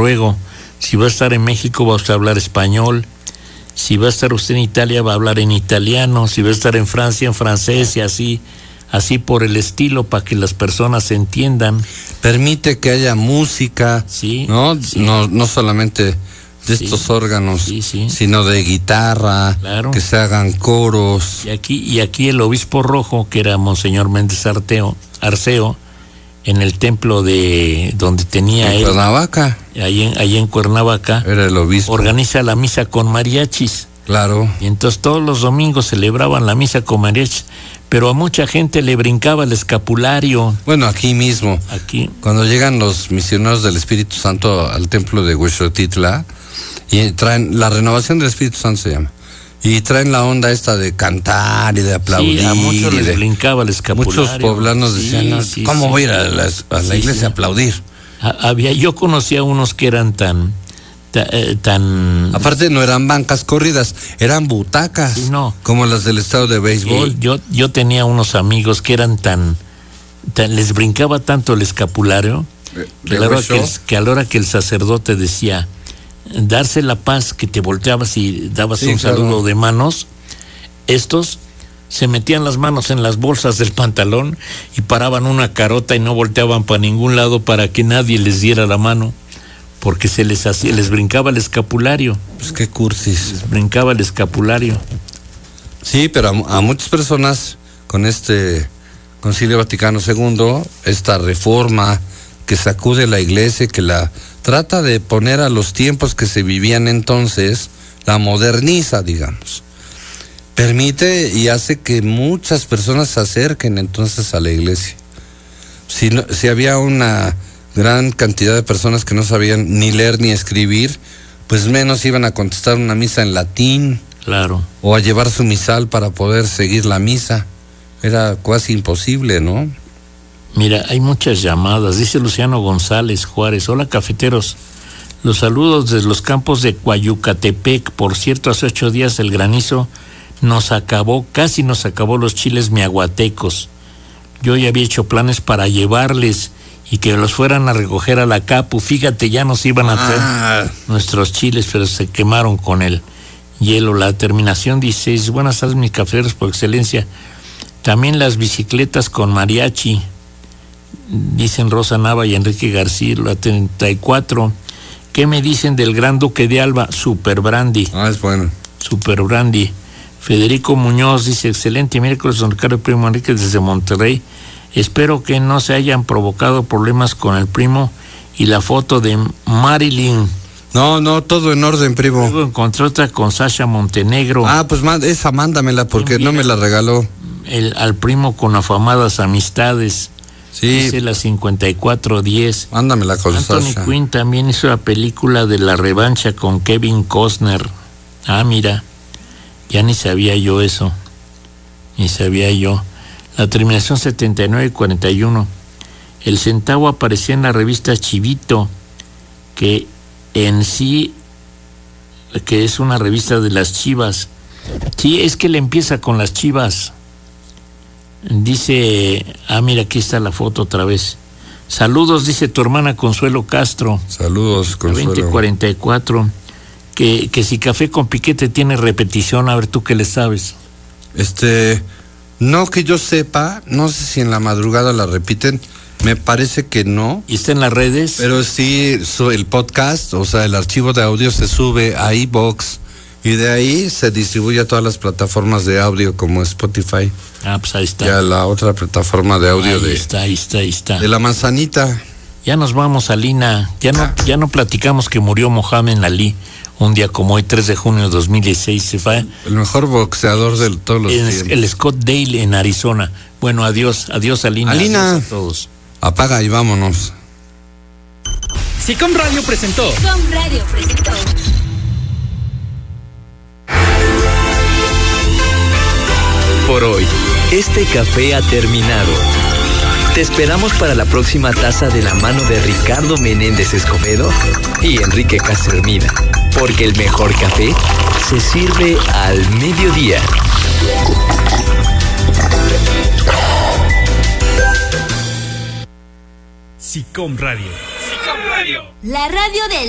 noruego. Si va a estar en México, va a usted hablar español. Si va a estar usted en Italia, va a hablar en italiano. Si va a estar en Francia, en francés, y así por el estilo, para que las personas se entiendan. Permite que haya música, sí, ¿no? Sí. No solamente de estos órganos, sino de guitarra, claro, que se hagan coros. Y aquí el obispo rojo, que era Monseñor Méndez Arceo, en el templo de donde tenía él, Cuernavaca, ahí en Cuernavaca, era el obispo, organiza la misa con mariachis. Claro. Y entonces todos los domingos celebraban la misa con mariachis, pero a mucha gente le brincaba el escapulario. Bueno, aquí mismo, cuando llegan los misioneros del Espíritu Santo al templo de Huexotitla, y traen la renovación del Espíritu Santo, se llama, y traen la onda esta de cantar y de aplaudir. Sí, a muchos les brincaba el escapulario. Muchos poblanos decían, ¿cómo voy a ir a la iglesia a aplaudir? Yo conocía unos que eran tan... Aparte no eran bancas corridas, eran butacas, como las del estado de béisbol. Yo tenía unos amigos que eran tan les brincaba tanto el escapulario que a la hora que el sacerdote decía darse la paz, que te volteabas y dabas un saludo de manos, estos se metían las manos en las bolsas del pantalón y paraban una carota y no volteaban para ningún lado para que nadie les diera la mano, porque les brincaba el escapulario. Pues qué cursis. Les brincaba el escapulario. Sí, pero a muchas personas con este Concilio Vaticano II, esta reforma que sacude la iglesia, que la trata de poner a los tiempos que se vivían entonces, la moderniza, digamos. Permite y hace que muchas personas se acerquen entonces a la iglesia. Si había una gran cantidad de personas que no sabían ni leer ni escribir, pues menos iban a contestar una misa en latín. Claro. O a llevar su misal para poder seguir la misa. Era casi imposible, ¿no? Mira, hay muchas llamadas. Dice Luciano González Juárez: hola cafeteros, los saludos desde los campos de Coayucatepec. Por cierto, hace 8 días el granizo casi nos acabó los chiles miahuatecos. Yo ya había hecho planes para llevarles y que los fueran a recoger a la Capu. Fíjate, ya nos iban a traer nuestros chiles, pero se quemaron con el hielo. La terminación 16. Buenas tardes, mis cafeteros por excelencia. También las bicicletas con mariachi, dicen Rosa Nava y Enrique García. La 34. ¿Qué me dicen del Gran Duque de Alba? Super Brandy. Es bueno. Super Brandy. Federico Muñoz dice: excelente miércoles, don Ricardo Primo Enrique desde Monterrey. Espero que no se hayan provocado problemas con el primo. Y la foto de Marilyn. No, todo en orden, primo. Luego encontré otra con Sasha Montenegro. Pues esa mándamela porque no me la regaló. Al primo con afamadas amistades. Sí. Dice la 5410. Mándamela con Anthony Sasha. Quinn también hizo la película de La Revancha con Kevin Costner. Mira, ya ni sabía yo eso. La terminación 7941. El centavo aparecía en la revista Chivito, que en sí, que es una revista de las Chivas. Sí, es que le empieza con las Chivas. Dice, mira, aquí está la foto otra vez. Saludos, dice tu hermana Consuelo Castro. Saludos, Consuelo. 2044. Que si Café con Piquete tiene repetición, a ver tú qué le sabes. No que yo sepa, no sé si en la madrugada la repiten, me parece que no. ¿Y está en las redes? Pero sí, el podcast, o sea, el archivo de audio se sube a iVoox y de ahí se distribuye a todas las plataformas de audio como Spotify. Pues ahí está. Y a la otra plataforma de audio ahí está. De La Manzanita. Ya nos vamos, Alina. Ya no platicamos que murió Mohamed Ali un día como hoy, 3 de junio de 2016. Se fue. El mejor boxeador de todos los tiempos. El Scottsdale en Arizona. Bueno, adiós, Alina. Alina, adiós a todos. Apaga y vámonos. SICOM Radio presentó. Por hoy, este café ha terminado. Te esperamos para la próxima taza de la mano de Ricardo Menéndez Escobedo y Enrique Castromina, porque el mejor café se sirve al mediodía. SICOM Radio. La radio del